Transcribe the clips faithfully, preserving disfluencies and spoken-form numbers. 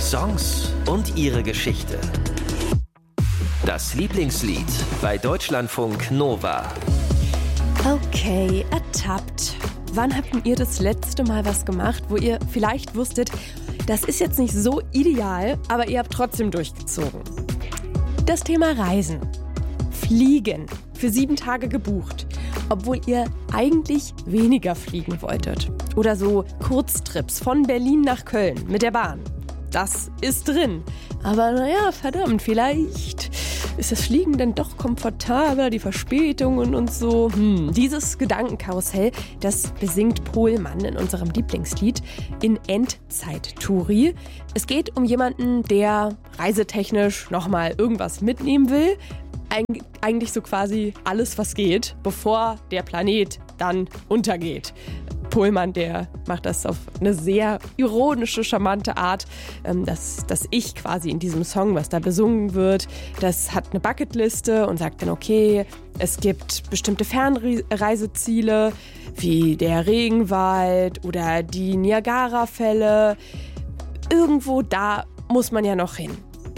Songs und ihre Geschichte. Das Lieblingslied bei Deutschlandfunk Nova. Okay, ertappt. Wann habt ihr das letzte Mal was gemacht, wo ihr vielleicht wusstet, das ist jetzt nicht so ideal, aber ihr habt trotzdem durchgezogen? Das Thema Reisen. Fliegen. Für sieben Tage gebucht. Obwohl ihr eigentlich weniger fliegen wolltet. Oder so Kurztrips von Berlin nach Köln mit der Bahn. Das ist drin. Aber naja, verdammt, vielleicht ist das Fliegen dann doch komfortabler, die Verspätungen und so. Hm, dieses Gedankenkarussell, das besingt Pohlmann in unserem Lieblingslied in Endzeit-Touri. Es geht um jemanden, der reisetechnisch nochmal irgendwas mitnehmen will. Eig- eigentlich so quasi alles, was geht, bevor der Planet dann untergeht. Pohlmann, der macht das auf eine sehr ironische, charmante Art. Das, das Ich quasi in diesem Song, was da besungen wird, das hat eine Bucketliste und sagt dann, okay, es gibt bestimmte Fernreiseziele, wie der Regenwald oder die Niagara-Fälle. Irgendwo da muss man ja noch hin.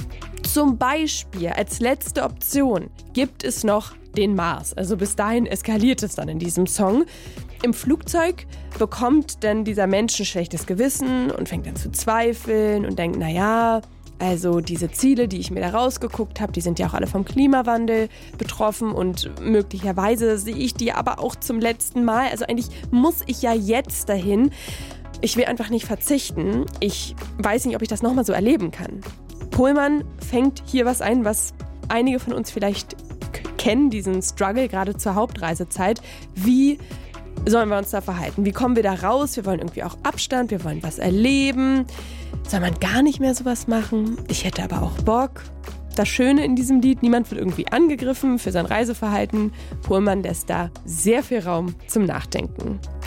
Zum Beispiel als letzte Option gibt es noch den Mars. Also bis dahin eskaliert es dann in diesem Song. Im Flugzeug bekommt dann dieser Mensch ein schlechtes Gewissen und fängt dann zu zweifeln und denkt, naja, also diese Ziele, die ich mir da rausgeguckt habe, die sind ja auch alle vom Klimawandel betroffen und möglicherweise sehe ich die aber auch zum letzten Mal. Also eigentlich muss ich ja jetzt dahin. Ich will einfach nicht verzichten. Ich weiß nicht, ob ich das nochmal so erleben kann. Pohlmann fängt hier was ein, was einige von uns vielleicht k- kennen, diesen Struggle gerade zur Hauptreisezeit. Wie sollen wir uns da verhalten? Wie kommen wir da raus? Wir wollen irgendwie auch Abstand, wir wollen was erleben. Soll man gar nicht mehr sowas machen? Ich hätte aber auch Bock. Das Schöne in diesem Lied, niemand wird irgendwie angegriffen für sein Reiseverhalten. Pohlmann lässt da sehr viel Raum zum Nachdenken.